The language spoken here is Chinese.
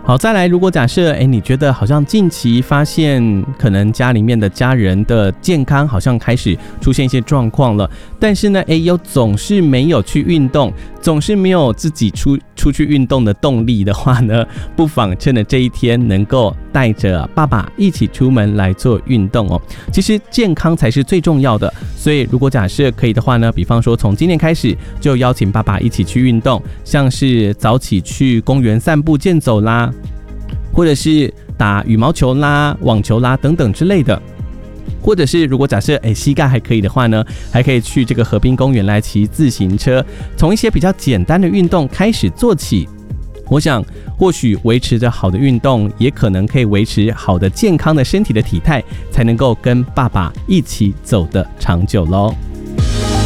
好，再来，如果假设你觉得好像近期发现可能家里面的家人的健康好像开始出现一些状况了，但是呢又总是没有去运动，总是没有自己出去运动的动力的话呢，不妨趁着这一天能够带着爸爸一起出门来做运动哦。其实健康才是最重要的，所以如果假设可以的话呢，比方说从今年开始就邀请爸爸一起去运动，像是早起去公园散步健走啦，或者是打羽毛球啦、网球啦等等之类的，或者是如果假设膝盖还可以的话呢，还可以去这个河滨公园来骑自行车，从一些比较简单的运动开始做起。我想或许维持着好的运动，也可能可以维持好的健康的身体的体态，才能够跟爸爸一起走得长久咯。